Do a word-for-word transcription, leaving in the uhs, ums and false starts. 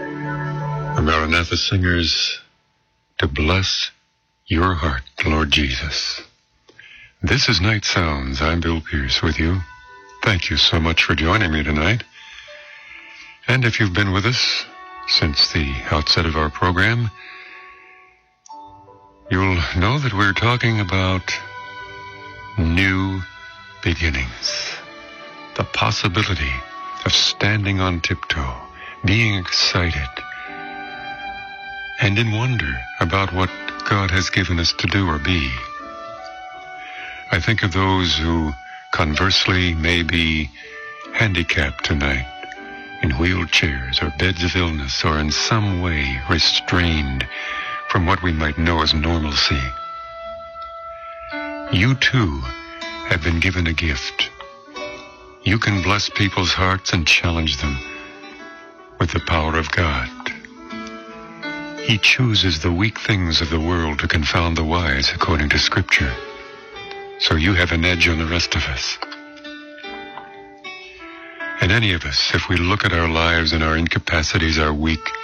The Maranatha Singers, to bless your heart, Lord Jesus. This is Night Sounds. I'm Bill Pierce with you. Thank you so much for joining me tonight. And if you've been with us since the outset of our program, you'll know that we're talking about new beginnings. The possibility of standing on tiptoe, being excited, and in wonder about what God has given us to do or be. I think of those who, conversely, may be handicapped tonight, in wheelchairs or beds of illness, or in some way restrained from what we might know as normalcy. You too have been given a gift. You can bless people's hearts and challenge them with the power of God. He chooses the weak things of the world to confound the wise, according to Scripture. So you have an edge on the rest of us. And any of us, if we look at our lives and our incapacities, our weak